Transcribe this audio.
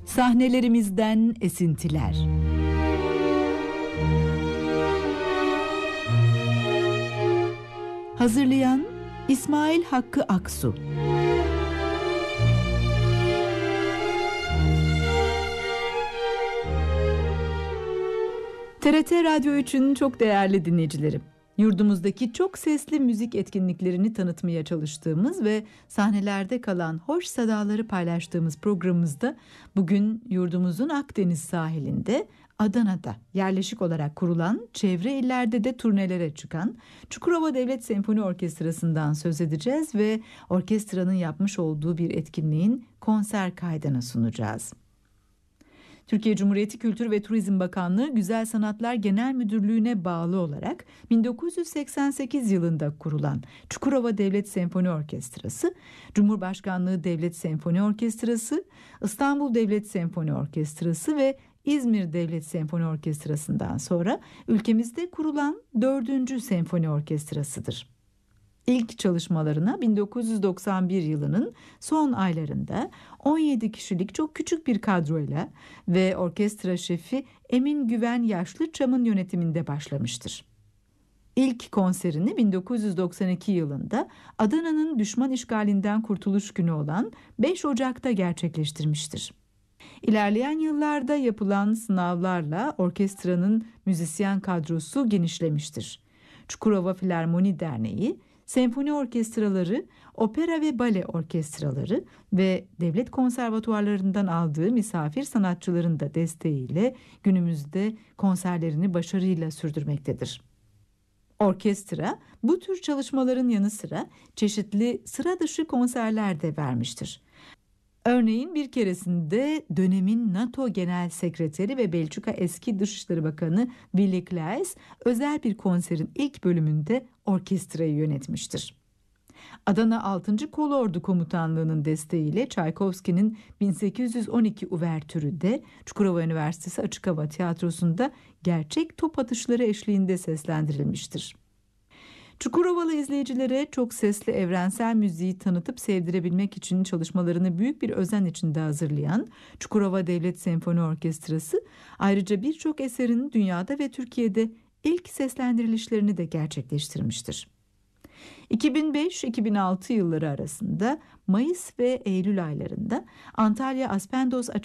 Sahnelerimizden esintiler. Hazırlayan İsmail Hakkı Aksu. TRT Radyo 3'ün çok değerli dinleyicilerim. Yurdumuzdaki çok sesli müzik etkinliklerini tanıtmaya çalıştığımız ve sahnelerde kalan hoş sadaları paylaştığımız programımızda bugün yurdumuzun Akdeniz sahilinde Adana'da yerleşik olarak kurulan, çevre illerde de turnelere çıkan Çukurova Devlet Senfoni Orkestrası'ndan söz edeceğiz ve orkestranın yapmış olduğu bir etkinliğin konser kaydını sunacağız. Türkiye Cumhuriyeti Kültür ve Turizm Bakanlığı Güzel Sanatlar Genel Müdürlüğü'ne bağlı olarak 1988 yılında kurulan Çukurova Devlet Senfoni Orkestrası, Cumhurbaşkanlığı Devlet Senfoni Orkestrası, İstanbul Devlet Senfoni Orkestrası ve İzmir Devlet Senfoni Orkestrası'ndan sonra ülkemizde kurulan 4. senfoni orkestrasıdır. İlk çalışmalarına 1991 yılının son aylarında 17 kişilik çok küçük bir kadroyla ve orkestra şefi Emin Güven Yaşlıçam'ın yönetiminde başlamıştır. İlk konserini 1992 yılında Adana'nın düşman işgalinden kurtuluş günü olan 5 Ocak'ta gerçekleştirmiştir. İlerleyen yıllarda yapılan sınavlarla orkestranın müzisyen kadrosu genişlemiştir. Çukurova Filarmoni Derneği, senfoni orkestraları, opera ve bale orkestraları ve devlet konservatuvarlarından aldığı misafir sanatçıların da desteğiyle günümüzde konserlerini başarıyla sürdürmektedir. Orkestra bu tür çalışmaların yanı sıra çeşitli sıra dışı konserler de vermiştir. Örneğin bir keresinde dönemin NATO Genel Sekreteri ve Belçika eski Dışişleri Bakanı Willy Claes özel bir konserin ilk bölümünde orkestrayı yönetmiştir. Adana 6. Kolordu Komutanlığı'nın desteğiyle Çaykovski'nin 1812 uvertürü de Çukurova Üniversitesi Açık Hava Tiyatrosu'nda gerçek top atışları eşliğinde seslendirilmiştir. Çukurovalı izleyicilere çok sesli evrensel müziği tanıtıp sevdirebilmek için çalışmalarını büyük bir özen içinde hazırlayan Çukurova Devlet Senfoni Orkestrası ayrıca birçok eserin dünyada ve Türkiye'de ilk seslendirilişlerini de gerçekleştirmiştir. 2005-2006 yılları arasında Mayıs ve Eylül aylarında Antalya Aspendos